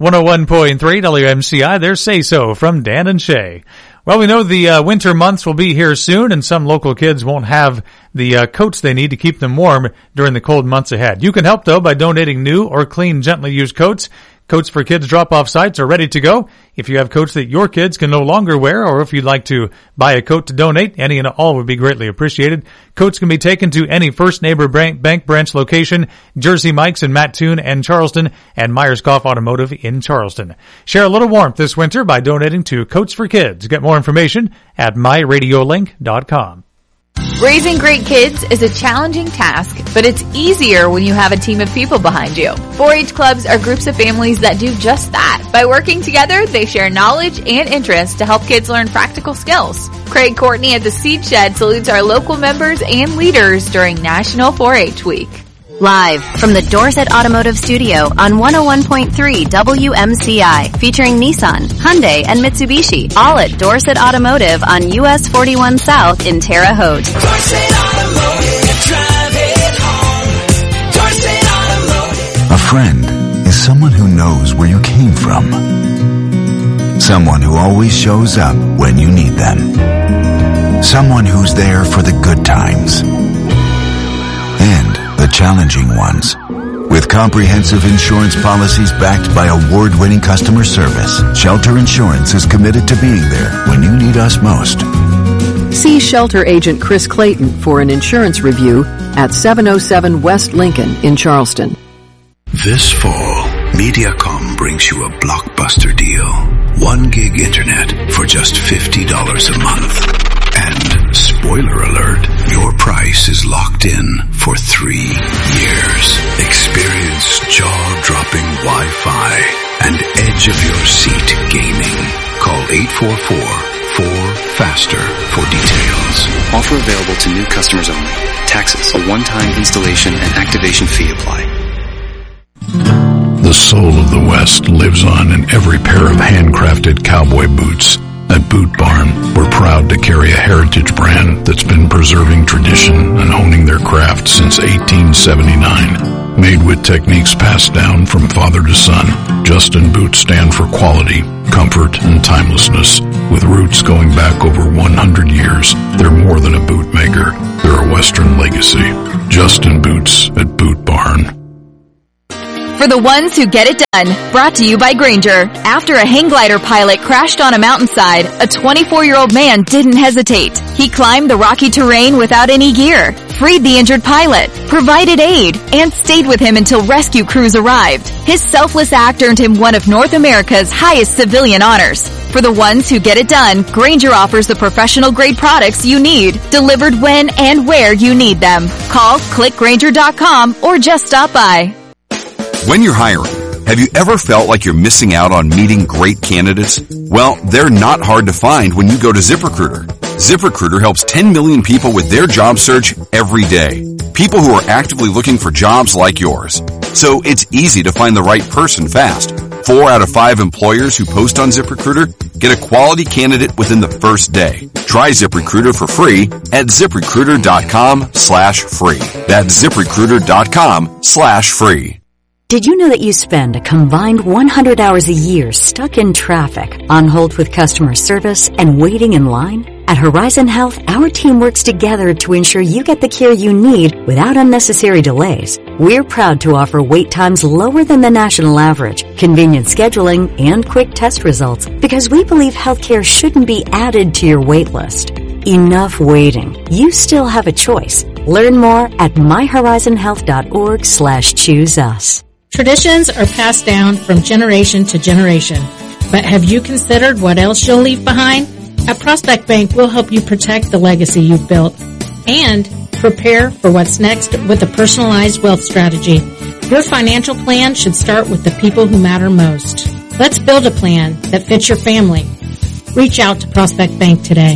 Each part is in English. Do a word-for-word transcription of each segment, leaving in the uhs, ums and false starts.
one oh one point three W M C I, there's Say So from Dan and Shay. Well, we know the uh, winter months will be here soon, and some local kids won't have the uh, coats they need to keep them warm during the cold months ahead. You can help, though, by donating new or clean, gently used coats. Coats for Kids drop-off sites are ready to go. If you have coats that your kids can no longer wear, or if you'd like to buy a coat to donate, any and all would be greatly appreciated. Coats can be taken to any First Neighbor Bank branch location, Jersey Mike's in Mattoon and Charleston, and Myers-Goff Automotive in Charleston. Share a little warmth this winter by donating to Coats for Kids. Get more information at my radio link dot com. Raising great kids is a challenging task, but it's easier when you have a team of people behind you. four H clubs are groups of families that do just that. By working together, they share knowledge and interests to help kids learn practical skills. Craig Courtney at the Seed Shed salutes our local members and leaders during National four H Week. Live from the Dorset Automotive Studio on one oh one point three W M C I, featuring Nissan, Hyundai, and Mitsubishi, all at Dorset Automotive on U S forty-one South in Terre Haute. Dorset Automotive, drive it home. Dorset Automotive. A friend is someone who knows where you came from. Someone who always shows up when you need them. Someone who's there for the good times and the challenging ones. With comprehensive insurance policies backed by award-winning customer service, Shelter Insurance is committed to being there when you need us most. See Shelter Agent Chris Clayton for an insurance review at seven oh seven West Lincoln in Charleston. This fall, Mediacom brings you a blockbuster deal. One gig internet for just fifty dollars a month. And, spoiler alert, your price is locked in for three years. Experience jaw-dropping Wi-Fi and edge-of-your-seat gaming. Call eight four four, four, FASTER for details. Offer available to new customers only. Taxes, a one-time installation and activation fee apply. The soul of the West lives on in every pair of handcrafted cowboy boots. At Boot Barn, we're proud to carry a heritage brand that's been preserving tradition and honing their craft since eighteen seventy-nine. Made with techniques passed down from father to son, Justin boots stand for quality, comfort, and timelessness. With roots going back over one hundred years, they're more than a boot maker. They're a Western legacy. Justin Boots at Boot Barn. For the ones who get it done, brought to you by Grainger. After a hang glider pilot crashed on a mountainside, a twenty-four-year-old man didn't hesitate. He climbed the rocky terrain without any gear, freed the injured pilot, provided aid, and stayed with him until rescue crews arrived. His selfless act earned him one of North America's highest civilian honors. For the ones who get it done, Grainger offers the professional-grade products you need, delivered when and where you need them. Call, click Grainger dot com, or just stop by. When you're hiring, have you ever felt like you're missing out on meeting great candidates? Well, they're not hard to find when you go to ZipRecruiter. ZipRecruiter helps ten million people with their job search every day. People who are actively looking for jobs like yours. So it's easy to find the right person fast. Four out of five employers who post on ZipRecruiter get a quality candidate within the first day. Try ZipRecruiter for free at ZipRecruiter.com slash free. That's ZipRecruiter.com slash free. Did you know that you spend a combined one hundred hours a year stuck in traffic, on hold with customer service, and waiting in line? At Horizon Health, our team works together to ensure you get the care you need without unnecessary delays. We're proud to offer wait times lower than the national average, convenient scheduling, and quick test results, because we believe healthcare shouldn't be added to your wait list. Enough waiting. You still have a choice. Learn more at myhorizonhealth.org slash choose us. Traditions are passed down from generation to generation. But have you considered what else you'll leave behind? At Prospect Bank, we'll help you protect the legacy you've built and prepare for what's next with a personalized wealth strategy. Your financial plan should start with the people who matter most. Let's build a plan that fits your family. Reach out to Prospect Bank today.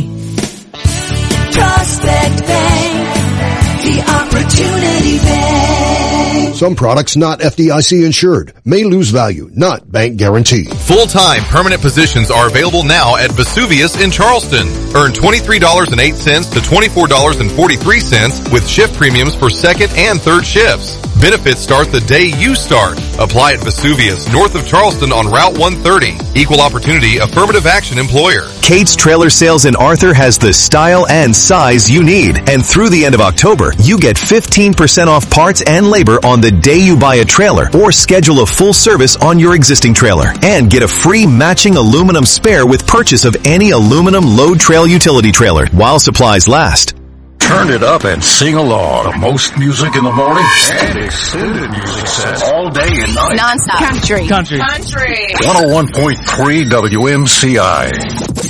Prospect Bank, the Opportunity Bank. Some products not F D I C insured may lose value, not bank guaranteed. Full-time permanent positions are available now at Vesuvius in Charleston. Earn twenty-three dollars and eight cents to twenty-four dollars and forty-three cents with shift premiums for second and third shifts. Benefits start the day you start. Apply at Vesuvius, north of Charleston on Route one thirty. Equal Opportunity Affirmative Action Employer. Kate's Trailer Sales in Arthur has the style and size you need. And through the end of October, you get fifteen percent off parts and labor on the day you buy a trailer or schedule a full service on your existing trailer. And get a free matching aluminum spare with purchase of any aluminum load trail utility trailer while supplies last. Turn it up and sing along. The most music in the morning and extended music sets all day and night. Non-stop. Country. Country. Country. one oh one point three W M C I.